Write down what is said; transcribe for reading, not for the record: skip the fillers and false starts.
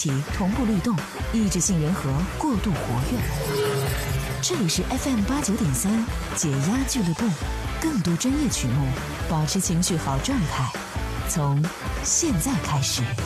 体同步律动，抑制杏仁核过度活跃。这里是 FM89.3解压俱乐部，更多专业曲目，保持情绪好状态，从现在开始。